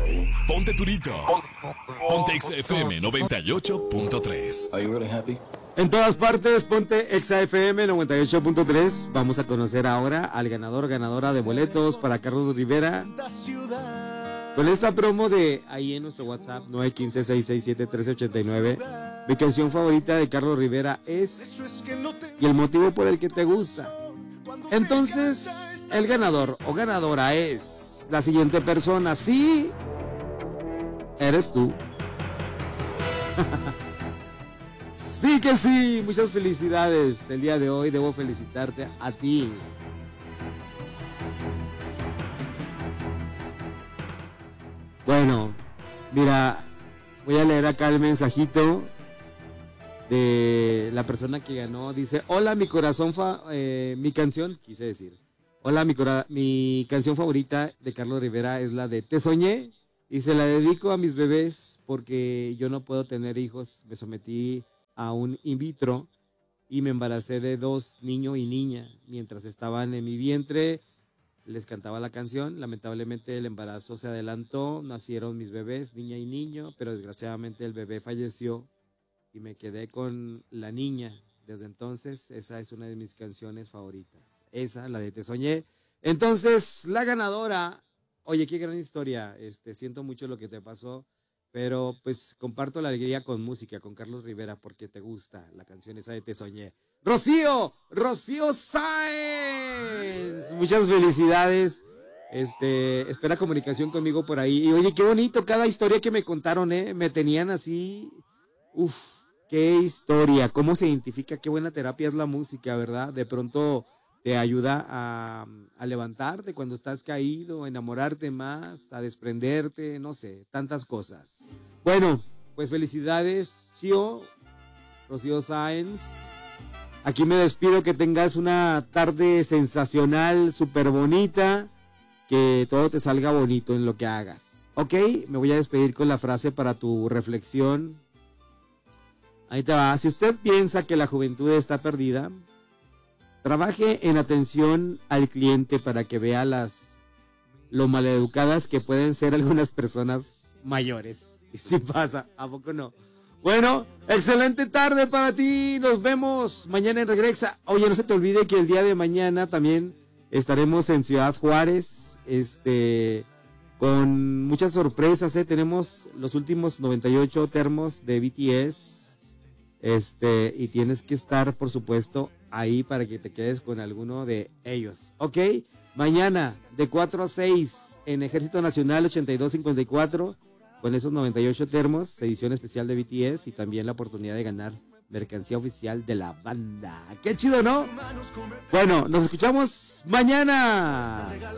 Ponte Turito. Ponte XFM 98.3. Are you really happy? En todas partes, ponte XFM 98.3. Vamos a conocer ahora al ganadora de boletos para Carlos Rivera. Con esta promo de ahí en nuestro WhatsApp 915-667-1389. Mi canción favorita de Carlos Rivera es Y el motivo por el que te gusta. Entonces, el ganador o ganadora es la siguiente persona. Sí, eres tú. Sí que sí, muchas felicidades. El día de hoy debo felicitarte a ti. Bueno, mira, voy a leer acá el mensajito de la persona que ganó. Dice, hola, mi corazón, mi canción, quise decir. Hola, mi canción favorita de Carlos Rivera es la de Te Soñé y se la dedico a mis bebés porque yo no puedo tener hijos. Me sometí a un in vitro y me embaracé de 2, niño y niña. Mientras estaban en mi vientre, les cantaba la canción. Lamentablemente el embarazo se adelantó, nacieron mis bebés, niña y niño, pero desgraciadamente el bebé falleció y me quedé con la niña. Desde entonces, esa es una de mis canciones favoritas. Esa, la de Te Soñé. Entonces, la ganadora, oye, qué gran historia. Siento mucho lo que te pasó. Pero pues comparto la alegría con música, con Carlos Rivera, porque te gusta la canción esa de Te Soñé. Rocío Sáenz, muchas felicidades. Espera comunicación conmigo por ahí. Y oye, qué bonito cada historia que me contaron, me tenían así. Uf, qué historia, cómo se identifica, qué buena terapia es la música, ¿verdad? De pronto te ayuda a levantarte cuando estás caído, a enamorarte más, a desprenderte, no sé, tantas cosas. Bueno, pues felicidades, Rocío Sáenz. Aquí me despido, que tengas una tarde sensacional, súper bonita, que todo te salga bonito en lo que hagas. Ok, me voy a despedir con la frase para tu reflexión. Ahí te va. Si usted piensa que la juventud está perdida, trabaje en atención al cliente para que vea lo maleducadas que pueden ser algunas personas mayores. Y si pasa, ¿a poco no? Bueno, excelente tarde para ti. Nos vemos mañana en Regresa. Oye, no se te olvide que el día de mañana también estaremos en Ciudad Juárez, con muchas sorpresas, Tenemos los últimos 98 termos de BTS, y tienes que estar, por supuesto, ahí para que te quedes con alguno de ellos, ¿ok? Mañana, de 4 a 6, en Ejército Nacional 8254, con esos 98 termos, edición especial de BTS, y también la oportunidad de ganar mercancía oficial de la banda. ¡Qué chido!, ¿no? Bueno, nos escuchamos mañana.